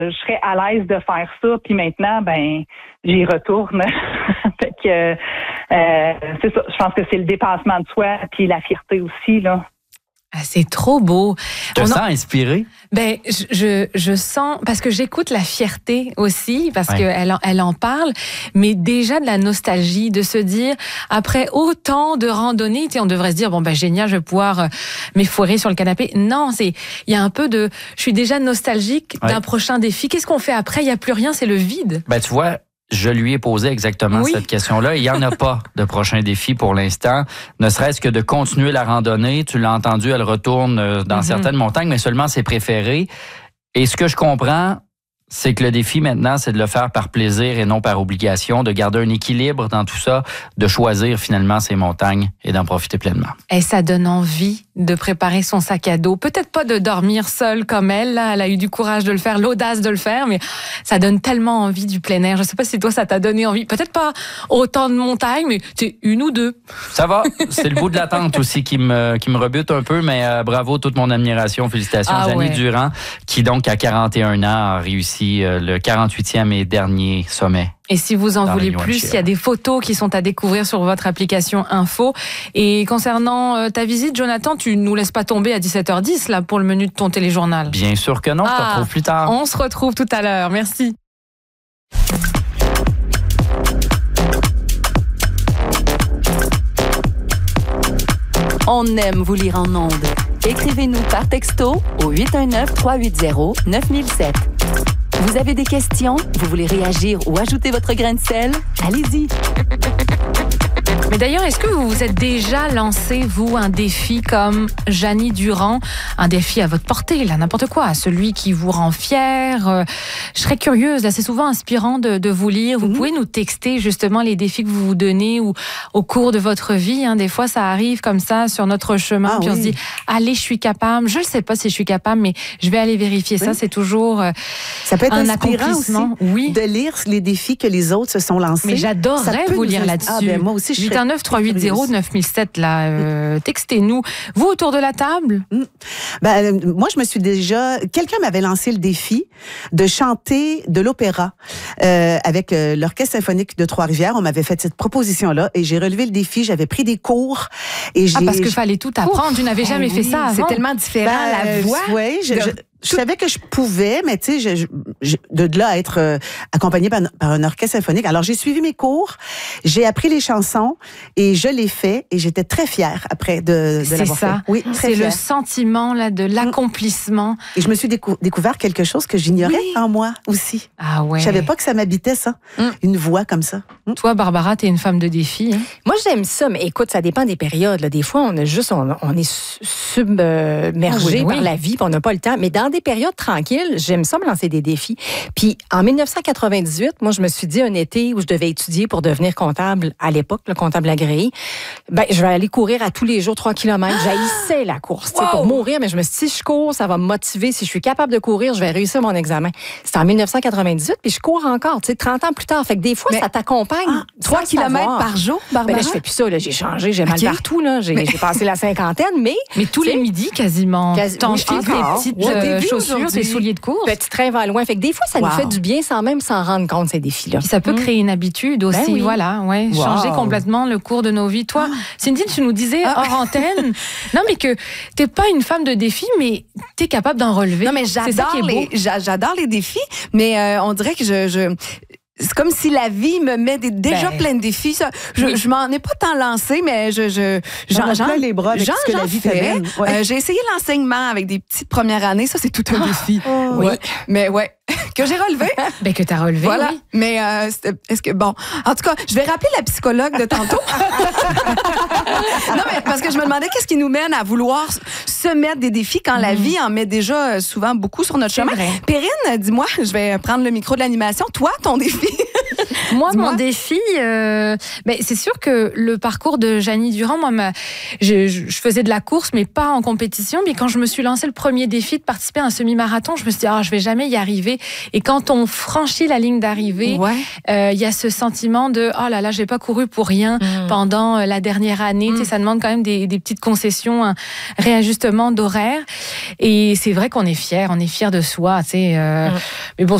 je serais à l'aise de faire ça. Puis maintenant, ben, j'y retourne. Fait que c'est ça. Je pense que c'est le dépassement de soi puis la fierté aussi, là. Ah, c'est trop beau. Tu te sens inspirée? Ben, je sens, parce que j'écoute la fierté aussi, parce qu'elle en parle, mais déjà de la nostalgie, de se dire, après autant de randonnées, tu sais, on devrait se dire, bon, ben, génial, je vais pouvoir m'effoirer sur le canapé. Non, il y a un peu je suis déjà nostalgique d'un prochain défi. Qu'est-ce qu'on fait après? Il n'y a plus rien, c'est le vide. Ben, tu vois, je lui ai posé exactement cette question-là. Il n'y en a pas de prochain défi pour l'instant. Ne serait-ce que de continuer la randonnée. Tu l'as entendu, elle retourne dans certaines montagnes, mais seulement ses préférées. Et ce que je comprends, c'est que le défi maintenant, c'est de le faire par plaisir et non par obligation, de garder un équilibre dans tout ça, de choisir finalement ses montagnes et d'en profiter pleinement. Et ça donne envie de préparer son sac à dos. Peut-être pas de dormir seule comme elle. Là. Elle a eu du courage de le faire, l'audace de le faire, mais ça donne tellement envie du plein air. Je sais pas si toi, ça t'a donné envie. Peut-être pas autant de montagnes, mais t'es une ou deux. Ça va. C'est le bout de l'attente aussi qui me rebute un peu, mais bravo, toute mon admiration. Félicitations à Janie Durand, qui donc à 41 ans a réussi le 48e et dernier sommet. Et si vous en voulez plus, il y a des photos qui sont à découvrir sur votre application Info. Et concernant ta visite, Jonathan, tu nous laisses pas tomber à 17h10 là pour le menu de ton téléjournal. Bien sûr que non, je te retrouve plus tard. On se retrouve tout à l'heure. Merci. On aime vous lire en ondes. Écrivez-nous par texto au 819-380-9007. Vous avez des questions? Vous voulez réagir ou ajouter votre grain de sel? Allez-y! Mais d'ailleurs, est-ce que vous vous êtes déjà lancé, vous, un défi comme Janie Durand? Un défi à votre portée, là, n'importe quoi. Celui qui vous rend fier. Je serais curieuse, là, c'est souvent inspirant de vous lire. Vous pouvez nous texter, justement, les défis que vous vous donnez ou au cours de votre vie. Hein. Des fois, ça arrive comme ça, sur notre chemin, puis on se dit, allez, je suis capable. Je ne sais pas si je suis capable, mais je vais aller vérifier ça. C'est toujours ça peut être un inspirant accomplissement. Aussi de lire les défis que les autres se sont lancés. Mais j'adorerais vous lire là-dessus. Ah, ben, moi aussi, je 819-380-9007, là, textez-nous. Vous, autour de la table? Ben, moi, je me suis déjà... Quelqu'un m'avait lancé le défi de chanter de l'opéra avec l'Orchestre symphonique de Trois-Rivières. On m'avait fait cette proposition-là et j'ai relevé le défi. J'avais pris des cours. Et parce qu'il fallait tout apprendre. Tu n'avais jamais fait ça avant. C'est tellement différent, la voix. Oui, je savais que je pouvais, mais tu sais, de là à être accompagnée par un orchestre symphonique. Alors, j'ai suivi mes cours, j'ai appris les chansons et je l'ai fait et j'étais très fière après de l'avoir fait. Oui, c'est le sentiment là de l'accomplissement. Et je me suis découvert quelque chose que j'ignorais en moi aussi. Ah ouais. Je savais pas que ça m'habitait, ça. Une voix comme ça. Toi, Barbara, t'es une femme de défi. Hein? Moi, j'aime ça, mais écoute, ça dépend des périodes. Là. Des fois, on est submergé par la vie, puis on n'a pas le temps. Mais dans des périodes tranquilles, j'aime ça me lancer des défis. Puis en 1998, moi, je me suis dit un été où je devais étudier pour devenir comptable à l'époque, le comptable agréé. Ben, je vais aller courir à tous les jours 3 km. J'haïssais la course, pour mourir, mais je me suis dit, si je cours, ça va me motiver. Si je suis capable de courir, je vais réussir mon examen. C'était en 1998, puis je cours encore, 30 ans plus tard. Fait que des fois, ça t'accompagne. 3 km par jour, Barbara? Ben là, je fais plus ça, là. J'ai changé, j'ai mal partout, là. J'ai passé la cinquantaine, mais tous les midis, quasiment. T'enfiles tes petites chaussures, tes souliers de course. Petit train va loin. Fait que des fois, ça nous fait du bien sans même s'en rendre compte, ces défis-là. Puis ça peut créer une habitude aussi, voilà. Ouais, changer complètement le cours de nos vies. Toi, Cindy, tu nous disais hors antenne, non, mais que t'es pas une femme de défi, mais t'es capable d'en relever. Non, mais j'adore les défis, mais on dirait que c'est comme si la vie me met déjà plein de défis. Ça, je m'en ai pas tant lancé, mais j'en les bras avec ce que la vie t'amène. J'ai essayé l'enseignement avec des petites premières années. Ça, c'est tout un défi. Oui. Mais que j'ai relevé. Ben, que t'as relevé, voilà. Oui. Mais est-ce que, bon, en tout cas, je vais rappeler la psychologue de tantôt. Non, mais parce que je me demandais qu'est-ce qui nous mène à vouloir se mettre des défis quand la vie en met déjà souvent beaucoup sur notre chemin. Perrine, dis-moi, je vais prendre le micro de l'animation. Toi, ton défi? Moi, mon défi, c'est sûr que le parcours de Janie Durand, moi, je faisais de la course, mais pas en compétition. Mais quand je me suis lancé le premier défi de participer à un semi-marathon, je me suis dit, je vais jamais y arriver. Et quand on franchit la ligne d'arrivée, il y a ce sentiment de, oh là là, j'ai pas couru pour rien pendant la dernière année. Tu sais, ça demande quand même des petites concessions, un réajustement d'horaire. Et c'est vrai qu'on est fiers de soi, tu sais. Mais bon,